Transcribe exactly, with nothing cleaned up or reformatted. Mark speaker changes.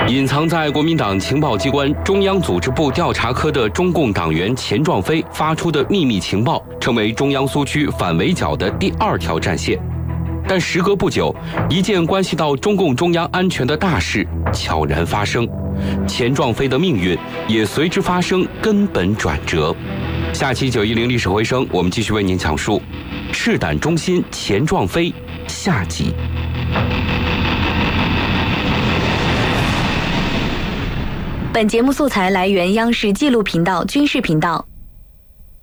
Speaker 1: 隐藏在国民党情报机关中央组织部调查科的中共党员钱壮飞发出的秘密情报，成为中央苏区反围剿的第二条战线。但时隔不久，一件关系到中共中央安全的大事悄然发生，钱壮飞的命运也随之发生根本转折。下期九一零历史回声，我们继续为您讲述赤胆忠心钱壮飞下集。
Speaker 2: 本节目素材来源央视纪录频道、军事频道。